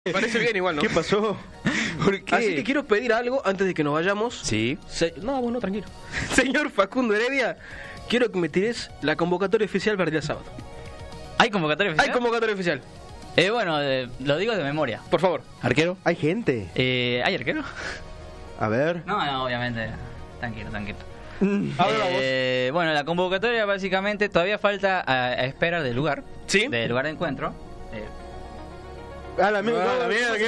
Me parece bien igual, ¿no? ¿Qué pasó? ¿Por qué? Así que quiero pedir algo antes de que nos vayamos. Sí. No, vos no, tranquilo. Señor Facundo Heredia, quiero que me tires la convocatoria oficial para el día sábado. ¿Hay convocatoria oficial? Hay convocatoria oficial. Bueno, lo digo de memoria. Por favor. ¿Arquero? Hay gente. ¿Hay arquero? A ver. No, obviamente. Tranquilo. Habla vos. Bueno, la convocatoria básicamente todavía falta a esperar del lugar. ¿Sí? Del lugar de encuentro. La mierda,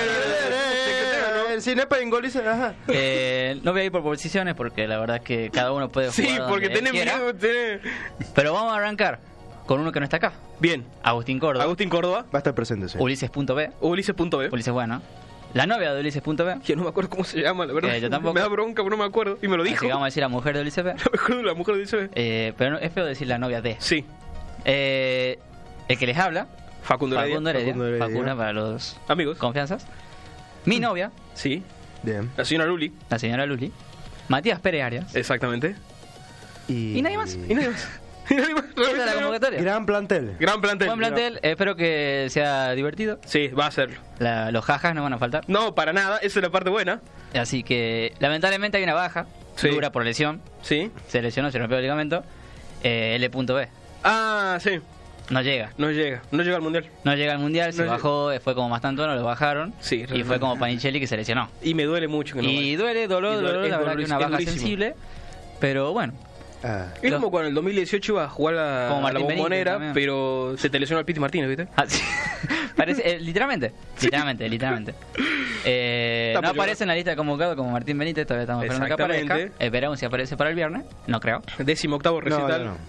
el Cinepa en Goliza, ajá. No voy a ir por posiciones porque la verdad es que cada uno puede jugar. Sí, porque donde quiera. Pero vamos a arrancar con uno que no está acá. Bien. Agustín Córdoba. Agustín Córdoba. Va a estar presente, sí. Ulises.b. Ulises.b. Ulises bueno. La novia de Ulises.b. Que no me acuerdo cómo se llama, la verdad. Yo tampoco. Me da bronca, pero no me acuerdo. Y me lo dijo. Así que vamos a decir la mujer de Ulises B. La mujer de Ulises B. Pero no, es feo decir la novia de. Sí. El que les habla. Facundo Heredia. Facuna para los amigos. Confianzas. Mi novia. Sí. Bien. La señora Luli. La señora Luli. Matías Pérez Arias. Exactamente. Y nadie más. Y nadie más. Esa es la convocatoria. Gran plantel. Gran plantel. Buen plantel. Espero que sea divertido. Sí, va a serlo. Los jajas no van a faltar. No, para nada. Esa es la parte buena. Así que, lamentablemente, hay una baja. Sí. Dura por lesión. Sí. Se lesionó, se rompió el ligamento. L.B. Ah, sí. No llega. No llega al mundial. No llega al mundial, se No bajó, fue como Mastantuono, lo bajaron. Sí, y realmente. fue como Panichelli que se lesionó. Y me duele mucho que no Y vaya. duele, dolor, es la verdad que una es baja durísimo. sensible. Pero bueno. Es como cuando en el 2018 iba a jugar Como a la Martín Benítez Bombonera, también. pero se te lesionó el Piti Martínez, ¿viste? Ah, sí. Parece, literalmente. No pues aparece en la lista de convocados como Martín Benítez, todavía estamos esperando que aparezca. Exactamente. Esperamos si aparece para el viernes. No creo. 18º recital. No.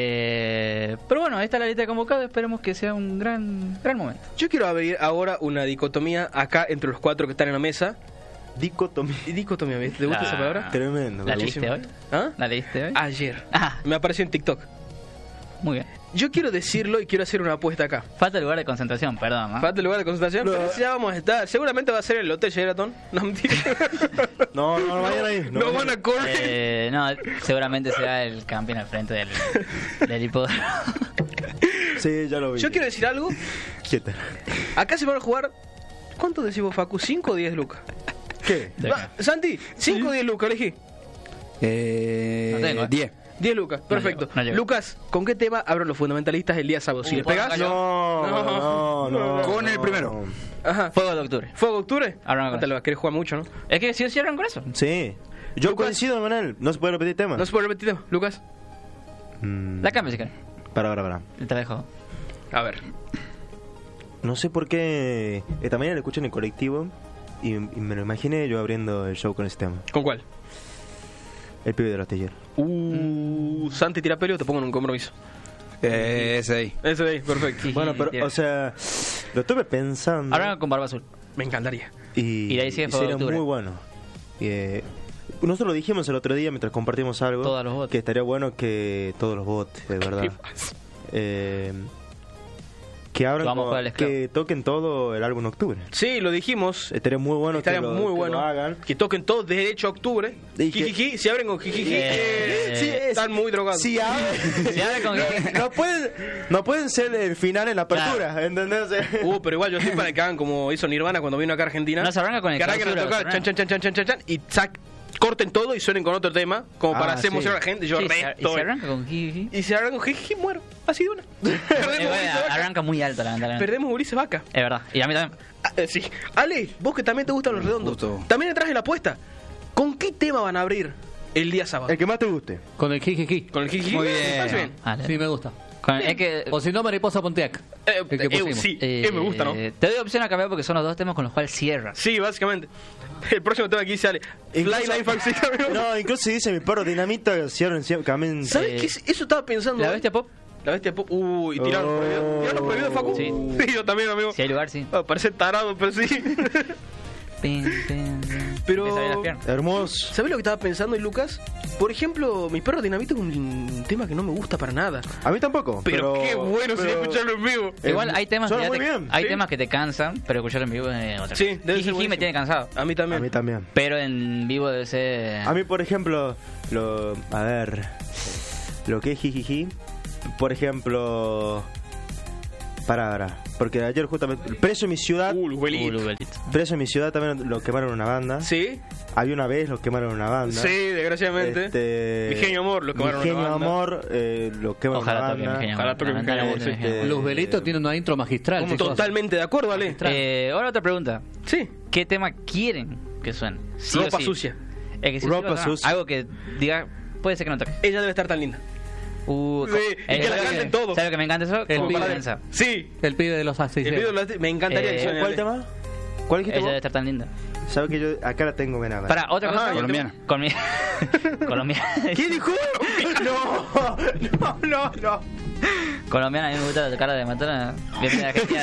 Pero bueno, esta es la lista de convocados. Esperemos que sea un gran momento. Yo quiero abrir ahora una dicotomía acá entre los cuatro que están en la mesa. Dicotomía. Dicotomía, ¿te gusta esa palabra? Tremendo. ¿La me leíste gusta. hoy? ¿Ah? ¿La leíste hoy? Ayer. Ah, Me apareció en TikTok. muy bien. Yo quiero decirlo y quiero hacer una apuesta acá. Falta el lugar de concentración, perdón. ¿no? Falta el lugar de concentración, No. pero ya vamos a estar. Seguramente va a ser el Hotel Sheraton. No, mentira. No vayan ahí. No van a correr. No, seguramente será el campeón al frente del hipódromo. Sí, ya lo vi. Yo quiero decir algo. Quieta. Acá se van a jugar. ¿Cuánto decimos, Facu? ¿5 o 10 lucas? ¿Qué? De acá. Santi, 5 o 10 lucas, elegí. No tengo, 10. 10 lucas, perfecto. No llego. Lucas, ¿con qué tema abren los fundamentalistas el día sábado? Si les ¿puedo pegas. acá yo? No. Con el primero. Ajá. Fuego de octubre. ¿Fuego de octubre? Ahora no No te lo vas a querer jugar mucho, ¿no? Es que si cierran con eso. Sí. Yo Lucas. coincido con él. No se puede repetir tema. No se puede repetir, Lucas. La cambio si querés. Para. Te la dejo. A ver. No sé por qué. Esta mañana lo escuché en el colectivo. Y me lo imaginé yo abriendo el show con ese tema. ¿Con cuál? El pibe del astillero. Santi tira pelo, te pongo en un compromiso. Ese ahí. Ese de ahí, perfecto. Bueno, pero, o sea, lo estuve pensando. Ahora con barba azul. Me encantaría. Y de ahí sigue Fuego de sería Octubre. muy bueno. Nosotros lo dijimos el otro día mientras compartimos algo. Todos los bots. Que estaría bueno que todos los bots, de verdad. Que abran Vamos a jugar al esclavo. que toquen todo el álbum Octubre. Sí, lo dijimos. Estaría muy bueno Estaría que lo, muy que bueno lo hagan. que toquen todos de derecho a octubre. Y que- Jijiji, si abren con jijiji, Sí, están muy drogados. Si abren, Si abre con no pueden ser el final en la apertura, ¿entendés? Pero igual yo estoy para que hagan como hizo Nirvana cuando vino acá a Argentina. No se arranca con el que arranquen a clausura, tocar, se chan, y corten todo y suenen con otro tema, como para hacer sí. emocionar a la gente. Yo Sí, resto. se arranca con jiji. Y si arrancan con jijiji, muero. Así de una. Perdemos Ulises Vaca. Arranca muy alto, lamentablemente. Perdemos Ulises Vaca. Es verdad. Y a mí también. Sí. Ale, vos que también te gustan los redondos. Justo. También entras en la apuesta. ¿Con qué tema van a abrir el día sábado? El que más te guste. Con el jijiji. Con el jijiji. Muy bien. Me parece bien. Vale. Sí, me gusta. Es que. O si no, Mariposa Pontiac. El que pusimos. Sí, me gusta, ¿no? Te doy opción a cambiar porque son los dos temas con los cuales cierras. Sí, básicamente. El próximo tema aquí sale Fly Line Foxy. No, incluso si dice mi perro dinamita, cierren, cambien. ¿Sabes qué? Eso estaba pensando. ¿La bestia pop? La bestia pop. Uy, tiraron prohibido. ¿Tiraron prohibido, Facu? Sí. Sí, yo también, amigo. Si hay lugar, sí. Parece tarado, pero sí. Pero- Empieza a ver las piernas. Hermoso. ¿Sabes lo que estaba pensando, Lucas? Por ejemplo, Mi perro dinamita es un tema que no me gusta para nada. A mí tampoco. Pero qué bueno sería escucharlo en vivo. Igual hay temas suena que ya muy bien. hay Sí. temas que te cansan, pero escucharlo en vivo es otra Sí, cosa. debe ser Jijiji me buenísimo. tiene cansado. A mí también. A mí también. Pero en vivo debe ser. A mí, por ejemplo, lo que es jijiji, por ejemplo, Para. Porque ayer justamente. Preso en mi ciudad. Luzbelito. Preso en mi ciudad también lo quemaron una banda. Sí, Había una vez lo quemaron una banda. sí, desgraciadamente. Mi genio amor lo quemaron Mi genio una banda. amor lo queman una Ojalá toque banda. mi genio. Ojalá toque mi genio amor, sí. Luzbelito tiene una intro magistral. chicos. Totalmente de acuerdo, Ale. Ahora otra pregunta. Sí. ¿Qué tema quieren que suene? Sí o Ropa sí. sucia. Es que si Ropa sí o no, sucia. algo que diga, puede ser que no toque. Ella debe estar tan linda. Sí, y que la canten todos. ¿Sabes lo que me encanta eso? El Como pibe. para danzar. Sí. El pibe de los El asisteros. video me encantaría que suene. ¿Cuál Ale. tema? ¿Cuál dijiste Ella debe vos? estar tan linda. Sabes que yo acá la tengo venada. Para, otra Ajá, cosa. colombiana. Colombiana. ¿Qué dijo? No. Colombiana, a mí me gusta la cara de Matona. Bienvenida a Argentina.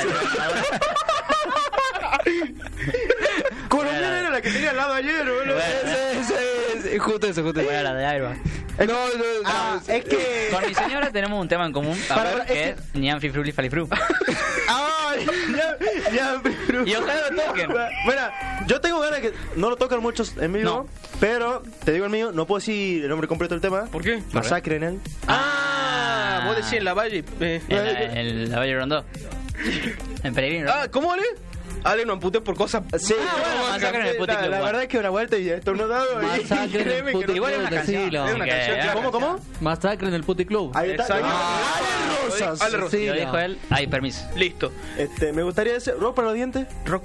Colombiana era la que tenía al lado ayer, boludo. Justo eso. Bueno, la de Aiba. Es que. Con mi señora tenemos un tema en común. Que es Nian Frifruli Falifru. ¡Ay! Ya, pero. Y ojalá lo toquen. Bueno, yo tengo ganas que no lo tocan muchos en vivo, No. pero te digo el mío, no puedo decir el nombre completo del tema. ¿Por qué? Masacre en él. Vos decís en la valle. En la Valle Rondó. En Peregrino. ¿Cómo, Ale? Ale no amputé por cosas. Sí, bueno, Masacre en el Puti Club, la verdad es que una vuelta y estornudado. Masacre en el créeme que Puti no- Igual es una Club, canción. decilo. Es una canción, claro. ¿Cómo? Masacre en el Puti Club. Ahí está. Exacto. Ale Rosas. Ale Rosas. Sí, Lo dijo él. Ay, permiso. Listo. Me gustaría decir rock para los dientes. Rock.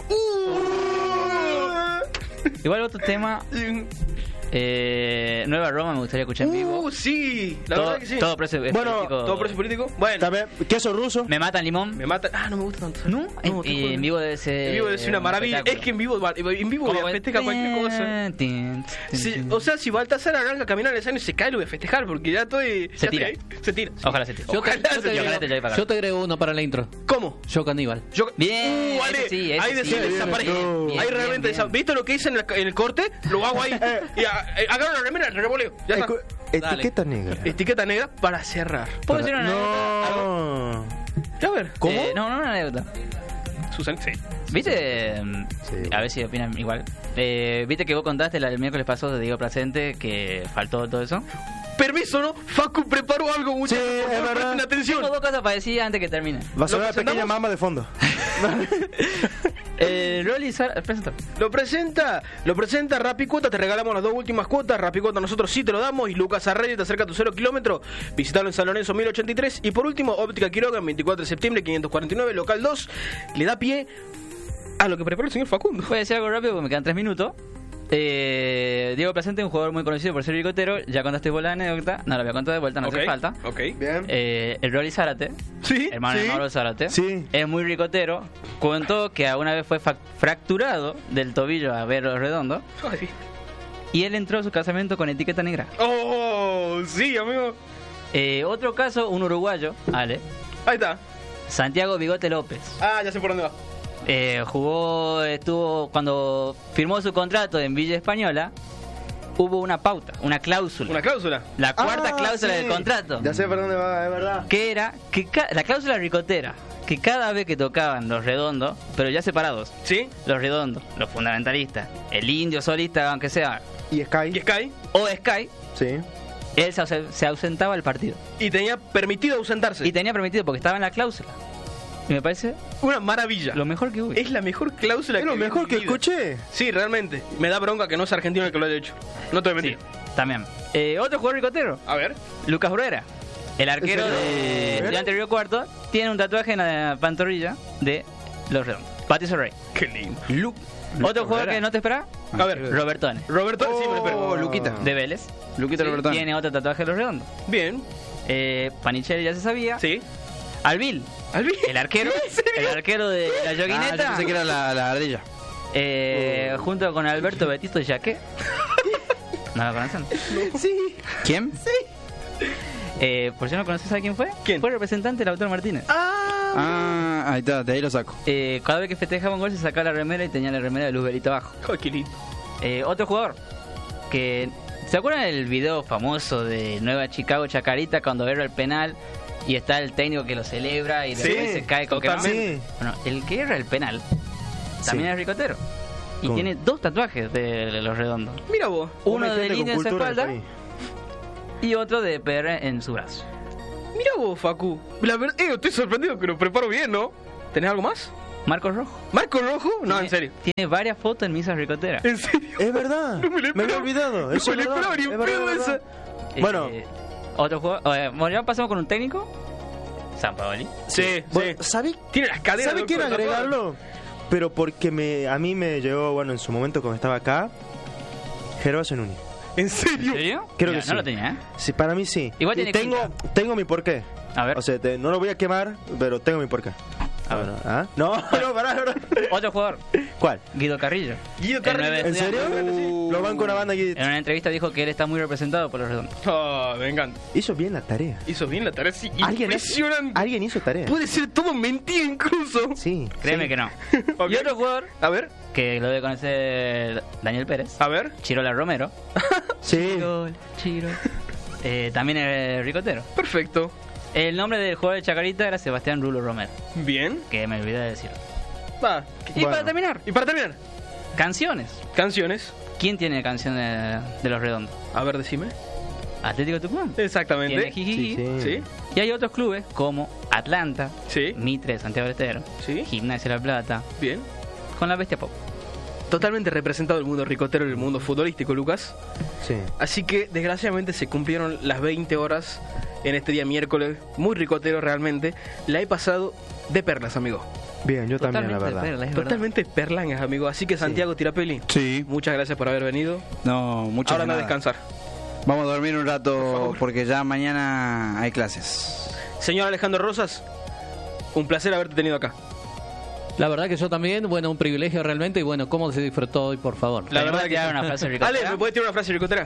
Igual otro tema. Nueva Roma me gustaría escuchar en vivo. Sí. La Todo, verdad que sí. todo preso es Bueno, político. ¿Todo preso político? Bueno. También queso ruso. Me matan limón. Me mata. No me gusta tanto. ¿No? te Y juro. en vivo debe ser. En vivo debe ser una maravilla. espectáculo. Es que en vivo voy a festejar cualquier cosa. Sí, o sea, si Baltasar arranca a caminar el escenario y se cae, lo voy a festejar porque ya estoy. Se ya tira. estoy ahí. Se tira. Ojalá se tire. Yo te, Ojalá yo te se agrego- ojalá te lleve para acá. yo te agrego uno para la intro. ¿Cómo? Yo caníbal. Yo... Bien, Ale, ese sí, ese ahí sí. desaparece. Bien, Ahí bien, realmente bien. desaparece. ¿Viste lo que hice en el corte? Lo hago ahí. Y agarro la remera, revoleo. Ya está. Etiqueta negra. Etiqueta negra para cerrar. ¿Puedo decir una anécdota? No. Ya a ver. ¿Cómo? No, una anécdota. Susan, sí. ¿Viste? Sí. A ver si opinan igual. ¿Viste que vos contaste el miércoles pasado de Diego Placente que faltó todo eso? Permiso, ¿no? Facu preparó algo, muchachos. Sí, por es favor, verdad. presten atención. Tengo dos cosas para decir antes que termine. Va a sonar ¿Lo una pequeña presentamos? mamba de fondo. Rolly Sara... Presenta. Lo presenta Rappi Cuota, te regalamos las dos últimas cuotas. Rappi Cuota nosotros sí te lo damos. Y Lucas Arrey te acerca a tu 0 kilómetro. Visitalo en San Lorenzo 1083. Y por último, Óptica Quiroga, 24 de septiembre 549, local 2. Le da pie a lo que preparó el señor Facundo. Voy a decir algo rápido porque me quedan 3 minutos. Diego Placente, un jugador muy conocido por ser bigotero. Ya contaste vos la anécdota. No la voy a contar de vuelta, no hace falta. Ok. Bien. El Rolly Zárate, Sí. hermano sí. de Mauro Zárate, Sí. es muy ricotero. Contó que alguna vez fue fracturado del tobillo a verlo redondo. Ay. Y él entró a su casamiento con etiqueta negra. Oh, sí, amigo. Otro caso, un uruguayo, Ale, Ahí está. Santiago Bigote López. Ya sé por dónde va. Estuvo cuando firmó su contrato en Villa Española. Hubo una pauta, una cláusula. Una cláusula. La cuarta cláusula sí. del contrato. Ya sé por dónde va, es verdad. Que era que la cláusula ricotera, que cada vez que tocaban los redondos, pero ya separados, ¿Sí? los redondos, los fundamentalistas, el indio solista, aunque sea, ¿Y Sky? ¿Y Sky? o Sky, Sí. él se ausentaba del partido. Y tenía permitido ausentarse. Y tenía permitido porque estaba en la cláusula. Y me parece Una maravilla. lo mejor que hubo. Es la mejor cláusula Es lo vi en mejor mi que vida. escuché. Sí, realmente. Me da bronca que no es argentino el que lo haya hecho. No te voy a Sí, mentir. también. Otro jugador ricotero, A ver. Lucas Bruera, el arquero ¿En serio? de Estudiante Río Cuarto, tiene un tatuaje en la pantorrilla de los redondos. Patricio Rey. Qué lindo. Otro jugador que no te esperaba, A ver. Robertone, Roberto, sí, me lo espero. Luquita. de Vélez. Luquita Robertone. Tiene otro tatuaje de los redondos. Bien. Panicelli ya se sabía. Sí. Albil, Albi. el arquero, el arquero de la Yo Yoguineta, pensé que era la ardilla. junto con Alberto Betito Yaque. ¿No lo conocen? Sí. ¿Quién? Por si no conoces a quién fue, ¿Quién? fue representante del autor Martínez. Ahí está, de ahí lo saco. Cada vez que festejaba un gol se sacaba la remera y tenía la remera de Luzbelito abajo. Ay, qué lindo. Otro jugador que... ¿Se acuerdan del video famoso de Nueva Chicago Chacarita cuando erra el penal y está el técnico que lo celebra y después Sí, se cae con totalmente. Sí. Bueno, el que erra el penal también es ricotero. Y ¿Cómo? tiene 2 tatuajes de los redondos. Mira vos. Uno Una de gente línea con en su cultura espalda del país. y otro de PR en su brazo. Mira vos, Facu. La verdad, estoy sorprendido que lo preparo bien, ¿no? ¿Tenés algo más? Marcos Rojo. ¿Marco Rojo? No, en serio. Tiene varias fotos en misas ricoteras. ¿En serio? Es verdad. No me lo me había esperaba. olvidado. No Eso me lo es verdad. esperaba ni un Es verdad, pedo es verdad. esa. Bueno. Otro jugador. Bueno, ya pasamos con un técnico. Sampaoli. Sí, Bueno, sí. ¿Sabés Tiene las caderas. ¿Sabe quién loco, agregarlo? Pero porque a mí me llegó, bueno, en su momento cuando estaba acá, Gervasio Núñez. ¿En serio? ¿En serio? Creo Mira, que no sí. lo tenía, ¿eh? Sí, para mí sí. Igual Y tiene tengo mi porqué. A ver. O sea, no lo voy a quemar, pero tengo mi porqué. A ver. ¿Ah? No, no, pará. Otro jugador. ¿Cuál? Guido Carrillo. Guido El Carrillo. 9 ¿En serio? Lo banco una banda aquí. En una entrevista dijo que él está muy representado por los redondos. Ah, me encanta. Hizo bien la tarea. Hizo bien la tarea, sí. ¿Alguien Impresionante. Alguien hizo tarea. Puede ser todo mentira incluso. Sí. Créeme que no. Ok. Y otro jugador A ver, que lo debe conocer Daniel Pérez. a ver. Chirola Romero. Sí. Chiro. También es ricotero. Perfecto. El nombre del jugador de Chacarita era Sebastián Rulo Romero, Bien. que me olvidé de decirlo. Va. Y Bueno. para terminar, Y para terminar, canciones. canciones. ¿Quién tiene canciones de los redondos? A ver, decime. Atlético Tucumán. Tiene Exactamente. Jijiji. Sí, sí. Sí, Y hay otros clubes como Atlanta, sí, Mitre, Santiago del Estero, sí. Gimnasia La Plata, Bien. con la Bestia Pop. Totalmente representado el mundo ricotero y el mundo futbolístico, Lucas. Sí. Así que, desgraciadamente, se cumplieron las 20 horas en este día miércoles. Muy ricotero realmente. La he pasado de perlas, amigo. Bien, yo también, la Totalmente verdad. de perlas, es verdad. Totalmente perlangas, amigo. Así que, Santiago Tirapelli, Sí. muchas gracias por haber venido. No, muchas Ahora anda a gracias. descansar. Vamos a dormir un Por rato favor. porque ya mañana hay clases. Señor Alejandro Rosas, un placer haberte tenido acá. La verdad que yo también, bueno, un privilegio realmente. Y bueno, ¿cómo se disfrutó hoy, por favor? La ¿Me verdad puedes que... tirar una frase ricotera? Ale, ¿me puedes tirar una frase ricotera?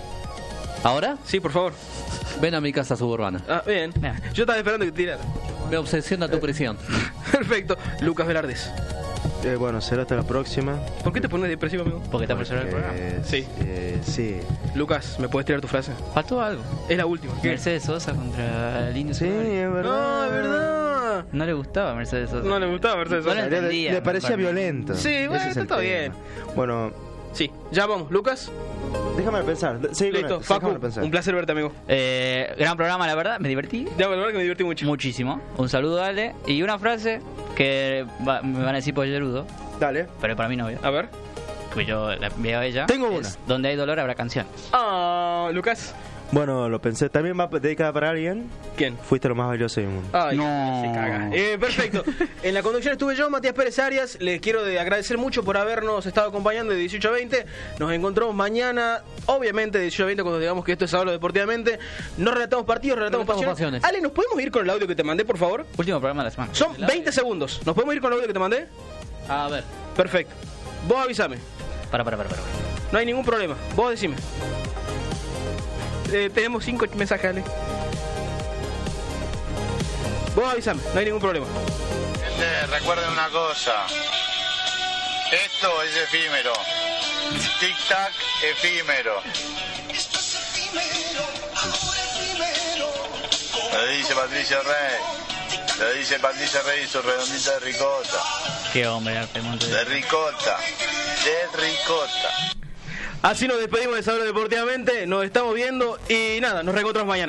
¿Ahora? Sí, por favor. Ven a mi casa suburbana. Ah, bien. Bien. Yo estaba esperando que tirara. Me obsesiona tu prisión. Perfecto. Lucas Velardes. Bueno, será hasta la próxima. ¿Por qué te pones depresivo, amigo? Porque está por cerrar el programa. Sí. Sí. Lucas, ¿me puedes tirar tu frase? Faltó algo. Es la última. ¿Qué? Mercedes Sosa contra el Indio Sí, Solari. es verdad. No, es verdad. No le gustaba Mercedes Sosa. No le gustaba Mercedes No Sosa. le Le, entendía, le parecía mejor. violento. Sí, Ese bueno, es el está tema. bien. Bueno, Sí, ya vamos. Lucas, déjame pensar. Sí, listo. Facu, un placer verte, amigo. Gran programa, la verdad. Me divertí Ya, la verdad que me divertí mucho. muchísimo. Un saludo, Ale. Y una frase que me van a decir pollerudo, Dale. pero para mí no, obvio. A ver. Pues yo la veo a ella. Tengo es, donde hay dolor habrá canciones. Ah, Lucas. Bueno, lo pensé. ¿También va dedicada para alguien? ¿Quién? Fuiste lo más valioso del mundo. Ay, No. se caga. Perfecto. En la conducción estuve yo, Matías Pérez Arias. Les quiero agradecer mucho por habernos estado acompañando de 18 a 20. Nos encontramos mañana, obviamente, de 18 a 20, cuando digamos que esto es Hablo Deportivamente. No relatamos partidos, relatamos pasiones. Ale, ¿nos podemos ir con el audio que te mandé, por favor? Último programa de la semana. Son 20 segundos. ¿Nos podemos ir con el audio que te mandé? A ver. Perfecto. Vos avísame. Para. No hay ningún problema. Vos decime. Tenemos 5 mensajes, Ale. Vos avísame. No hay ningún problema. Gente, recuerden una cosa. Esto es efímero. Tic-tac, efímero. Lo dice Patricia Rey. Lo dice Patricia Rey y su redondita de ricota. Qué hombre, Alpemonte. De ricota. De ricota. Así nos despedimos de Sabor Deportivamente. Nos estamos viendo y nada, nos reencontramos mañana.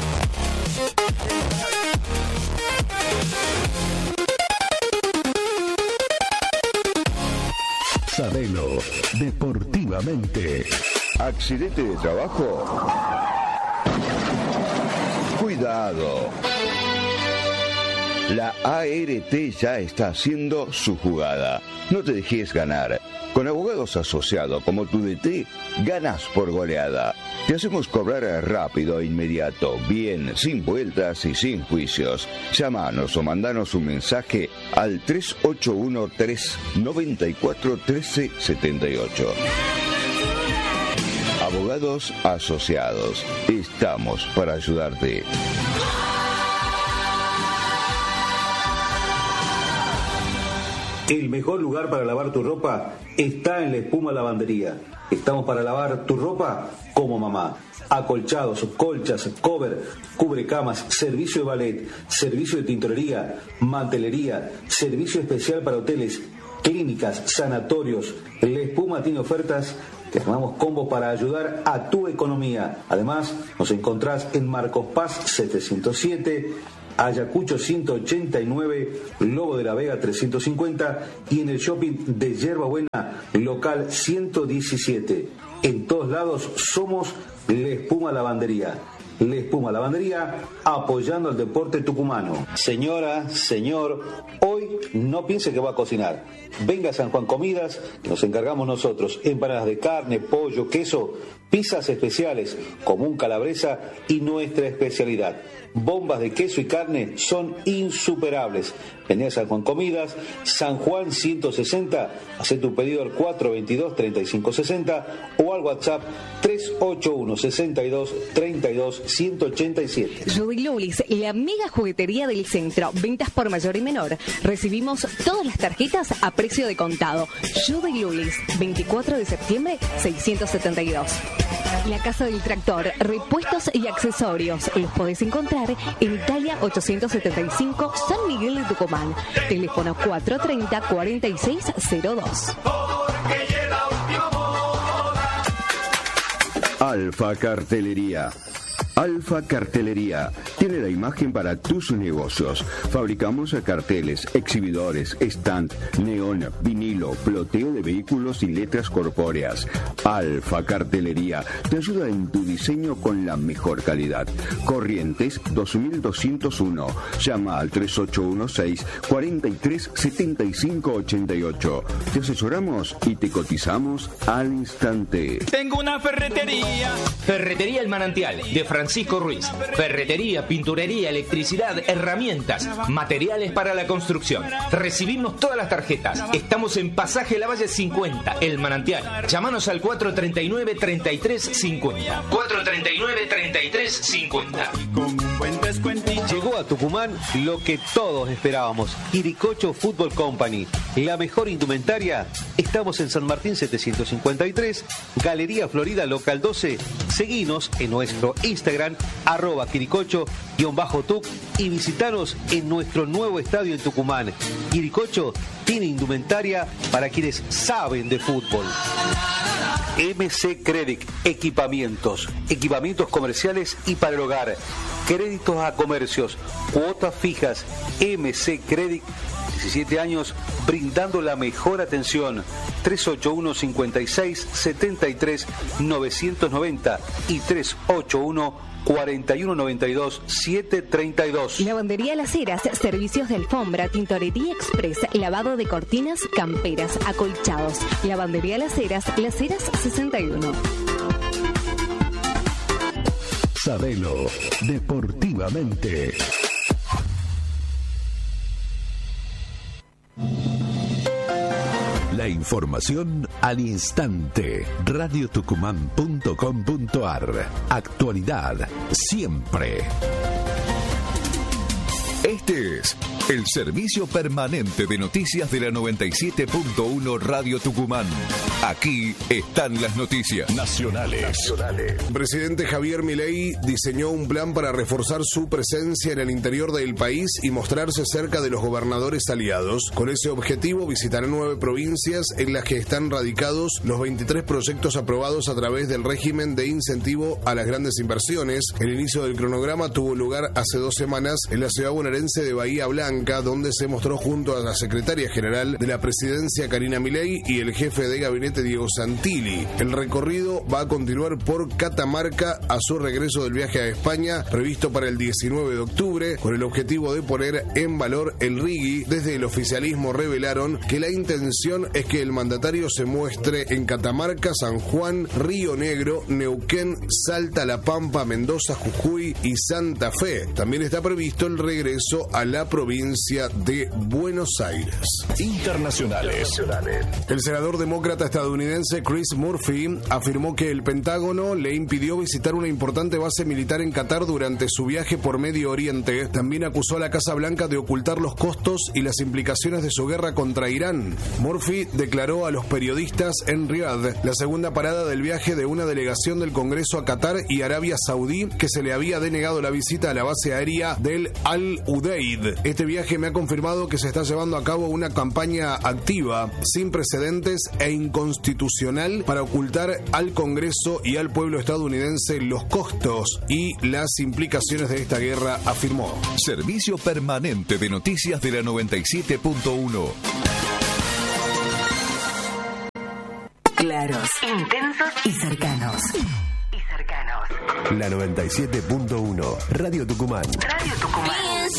Sabelo Deportivamente. ¿Accidente de trabajo? Cuidado. La ART ya está haciendo su jugada. No te dejes ganar. Con abogados asociados como tu DT, ganas por goleada. Te hacemos cobrar rápido e inmediato, bien, sin vueltas y sin juicios. Llámanos o mandanos un mensaje al 3813-941378. Abogados asociados. Estamos para ayudarte. El mejor lugar para lavar tu ropa está en La Espuma Lavandería. Estamos para lavar tu ropa como mamá. Acolchados, colchas, cover, cubrecamas, servicio de ballet, servicio de tintorería, mantelería, servicio especial para hoteles clínicas, sanatorios. La Espuma tiene ofertas que armamos combos para ayudar a tu economía. Además, nos encontrás en Marcos Paz 707, Ayacucho 189, Lobo de la Vega 350 y en el shopping de Yerba Buena, local 117. En todos lados somos La Espuma Lavandería. La Espuma Lavandería, apoyando al deporte tucumano. Señora, señor, hoy no piense que va a cocinar. Venga a San Juan Comidas, que nos encargamos nosotros. Empanadas de carne, pollo, queso, pizzas especiales, común calabresa y nuestra especialidad. Bombas de queso y carne son insuperables. Vení a San Juan Comidas, San Juan 160, hacé tu pedido al 422-3560 o al WhatsApp 381-62-32-187. Judy Lulis, la mega juguetería del centro. Ventas por mayor y menor. Recibimos todas las tarjetas a precio de contado. Judy Lulis, 24 de septiembre, 672. La Casa del Tractor, repuestos y accesorios. Los podés encontrar en Italia 875, San Miguel de Tucumán. Teléfono 430-4602. Alfa Cartelería. Alfa Cartelería tiene la imagen para tus negocios. Fabricamos carteles, exhibidores, stand, neón, vinilo, ploteo de vehículos y letras corpóreas. Alfa Cartelería te ayuda en tu diseño con la mejor calidad. Corrientes 2201. Llama al 3816-437588. Te asesoramos y te cotizamos al instante. Tengo una ferretería. Ferretería El Manantial de Francisco Ruiz. Ferretería, pinturería, electricidad, herramientas, materiales para la construcción. Recibimos todas las tarjetas. Estamos en Pasaje Lavalle 50, El Manantial. Llámanos al 439-3350. 439-3350. Llegó a Tucumán lo que todos esperábamos. Quiricocho Fútbol Company. La mejor indumentaria. Estamos en San Martín 753, Galería Florida Local 12. Seguinos en nuestro Instagram, @Quiricocho_Tuc, y visitanos en nuestro nuevo estadio en Tucumán. Quiricocho tiene indumentaria para quienes saben de fútbol. MC Credit, equipamientos comerciales y para el hogar, créditos a comercios, cuotas fijas. MC Credit, 17 años brindando la mejor atención. 381-56-73-990 y 381-4192-732. Lavandería Las Heras, servicios de alfombra, tintorería express, lavado de cortinas, camperas, acolchados. Lavandería Las Heras 61. Sabelo deportivamente. La información al instante. radiotucumán.com.ar. Actualidad siempre. Este es el servicio permanente de noticias de la 97.1 Radio Tucumán. Aquí están las noticias nacionales. El presidente Javier Milei diseñó un plan para reforzar su presencia en el interior del país y mostrarse cerca de los gobernadores aliados. Con ese objetivo visitará 9 provincias en las que están radicados los 23 proyectos aprobados a través del régimen de incentivo a las grandes inversiones. El inicio del cronograma tuvo lugar hace 2 semanas en la ciudad bonaerense de Bahía Blanca, donde se mostró junto a la secretaria general de la presidencia, Karina Milei, y el jefe de gabinete, Diego Santilli. El recorrido va a continuar por Catamarca a su regreso del viaje a España, previsto para el 19 de octubre, con el objetivo de poner en valor el RIGI. Desde el oficialismo revelaron que la intención es que el mandatario se muestre en Catamarca, San Juan, Río Negro, Neuquén, Salta, La Pampa, Mendoza, Jujuy y Santa Fe. También está previsto el regreso a la provincia de Buenos Aires. Internacionales. El senador demócrata estadounidense Chris Murphy afirmó que el Pentágono le impidió visitar una importante base militar en Qatar durante su viaje por Medio Oriente. También acusó a la Casa Blanca de ocultar los costos y las implicaciones de su guerra contra Irán. Murphy declaró a los periodistas en Riad, la segunda parada del viaje de una delegación del Congreso a Qatar y Arabia Saudí, que se le había denegado la visita a la base aérea del Al Udeid. Este viaje me ha confirmado que se está llevando a cabo una campaña activa, sin precedentes e inconstitucional para ocultar al Congreso y al pueblo estadounidense los costos y las implicaciones de esta guerra, afirmó. Servicio permanente de noticias de la 97.1. Claros, intensos y cercanos. La 97.1, Radio Tucumán. Radio Tucumán.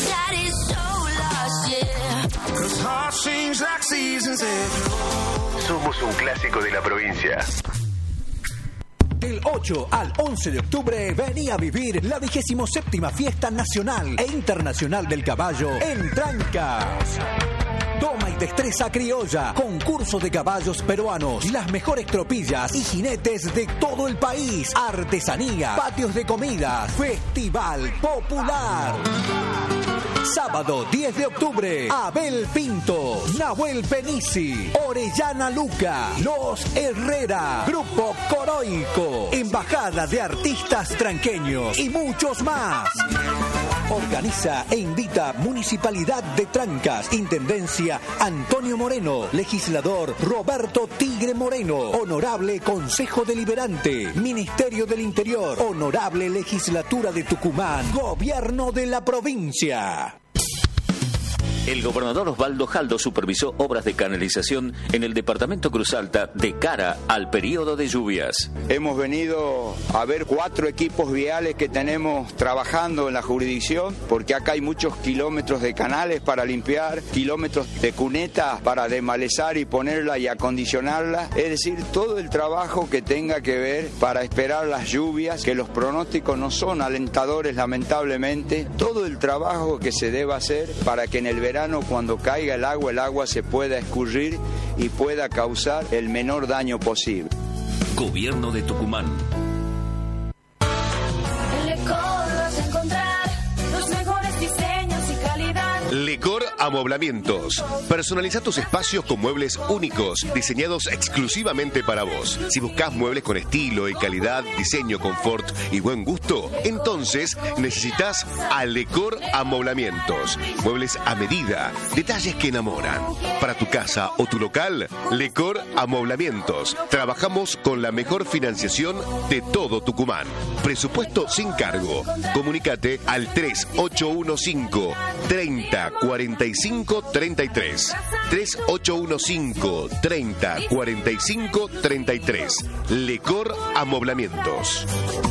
Somos un clásico de la provincia. Del 8 al 11 de octubre, vení a vivir la 27ª Fiesta Nacional e Internacional del Caballo en Trancas. Toma y destreza criolla, concurso de caballos peruanos, las mejores tropillas y jinetes de todo el país, artesanía, patios de comida, festival popular. Sábado 10 de octubre, Abel Pinto, Nahuel Penisi, Orellana Luca, Los Herrera, Grupo Coroico, Embajada de Artistas Tranqueños y muchos más. Organiza e invita Municipalidad de Trancas, Intendencia Antonio Moreno, Legislador Roberto Tigre Moreno, Honorable Consejo Deliberante, Ministerio del Interior, Honorable Legislatura de Tucumán, Gobierno de la Provincia. El gobernador Osvaldo Jaldo supervisó obras de canalización en el departamento Cruz Alta de cara al periodo de lluvias. Hemos venido a ver 4 equipos viales que tenemos trabajando en la jurisdicción, porque acá hay muchos kilómetros de canales para limpiar, kilómetros de cunetas para desmalezar y ponerla y acondicionarla. Es decir, todo el trabajo que tenga que ver para esperar las lluvias, que los pronósticos no son alentadores lamentablemente. Todo el trabajo que se deba hacer para que en el verano, cuando caiga el agua se pueda escurrir y pueda causar el menor daño posible. Gobierno de Tucumán. En Lecor vas a encontrar los mejores diseños y calidad. Lecor Amoblamientos. Personaliza tus espacios con muebles únicos, diseñados exclusivamente para vos. Si buscas muebles con estilo y calidad, diseño, confort y buen gusto, entonces necesitas a Lecor Amoblamientos. Muebles a medida, detalles que enamoran. Para tu casa o tu local, Lecor Amoblamientos. Trabajamos con la mejor financiación de todo Tucumán. Presupuesto sin cargo. Comunícate al 3815 30 45 33. 3815 30 45 33. Lecor Amoblamientos.